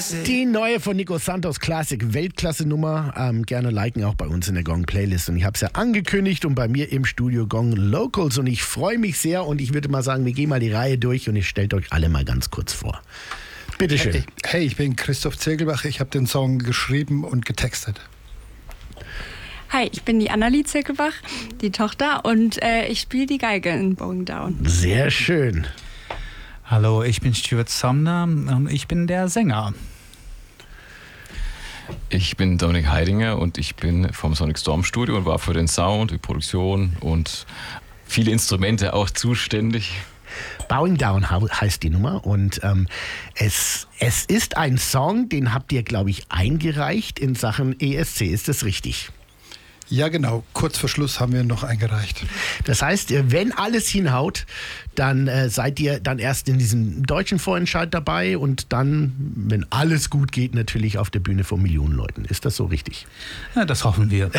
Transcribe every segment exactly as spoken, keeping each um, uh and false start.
Die neue von Nico Santos Classic, Weltklasse-Nummer. Ähm, gerne liken auch bei uns in der Gong-Playlist. Und ich habe es ja angekündigt und bei mir im Studio Gong Locals. Und ich freue mich sehr und ich würde mal sagen, wir gehen mal die Reihe durch und ich stellt euch alle mal ganz kurz vor. Bitte schön. Hey, hey, ich bin Christoph Zirkelbach. Ich habe den Song geschrieben und getextet. Hi, ich bin die Annalie Zirkelbach, die Tochter, und äh, ich spiele die Geige in Bowing Down. Sehr schön. Hallo, ich bin Stuart Sumner und ich bin der Sänger. Ich bin Dominik Heidinger und ich bin vom Sonic Storm Studio und war für den Sound, die Produktion und viele Instrumente auch zuständig. Bowing Down heißt die Nummer und ähm, es, es ist ein Song, den habt ihr, glaube ich, eingereicht in Sachen E S C. Ist das richtig? Ja, genau. Kurz vor Schluss haben wir noch eingereicht. Das heißt, wenn alles hinhaut, dann äh, seid ihr dann erst in diesem deutschen Vorentscheid dabei und dann, wenn alles gut geht, natürlich auf der Bühne vor Millionen Leuten. Ist das so richtig? Ja, das hoffen wir.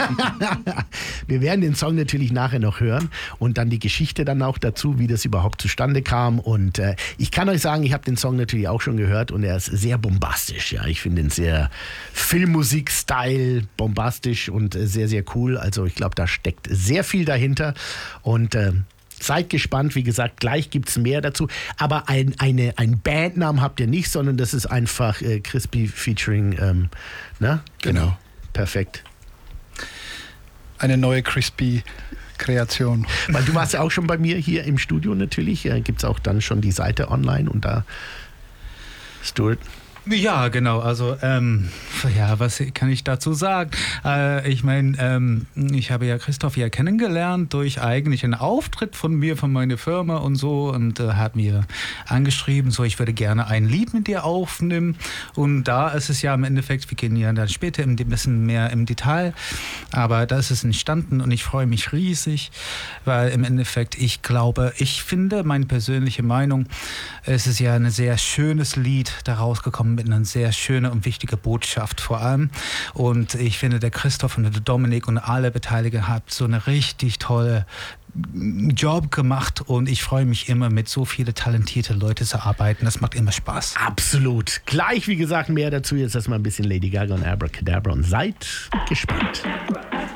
Wir werden den Song natürlich nachher noch hören und dann die Geschichte dann auch dazu, wie das überhaupt zustande kam. Und äh, ich kann euch sagen, ich habe den Song natürlich auch schon gehört und er ist sehr bombastisch. Ja, ich finde ihn sehr Filmmusik-Style, bombastisch und äh, sehr, sehr cool. Also ich glaube, da steckt sehr viel dahinter und äh, seid gespannt. Wie gesagt, gleich gibt es mehr dazu. Aber ein, eine, ein Bandnamen habt ihr nicht, sondern das ist einfach äh, Crispy featuring, ähm, ne? Genau. Perfekt. Eine neue Crispy-Kreation. Weil du warst ja auch schon bei mir hier im Studio natürlich. Äh, gibt es auch dann schon die Seite online und da Stuart. Ja, genau. Also, ähm, ja, was kann ich dazu sagen? Äh, ich meine, ähm, ich habe ja Christoph ja kennengelernt durch eigentlich einen Auftritt von mir, von meiner Firma und so, und äh, hat mir angeschrieben, so, ich würde gerne ein Lied mit dir aufnehmen. Und da ist es ja im Endeffekt, wir gehen ja dann später ein bisschen mehr im Detail, aber da ist es entstanden und ich freue mich riesig, weil im Endeffekt, ich glaube, ich finde, meine persönliche Meinung, es ist ja ein sehr schönes Lied daraus gekommen, mit einer sehr schönen und wichtigen Botschaft vor allem. Und ich finde, der Christoph und der Dominik und alle Beteiligten haben so eine richtig tolle Job gemacht und ich freue mich immer, mit so vielen talentierten Leuten zu arbeiten. Das macht immer Spaß. Absolut. Gleich, wie gesagt, mehr dazu. Jetzt erstmal ein bisschen Lady Gaga und Abracadabra und seid gespannt.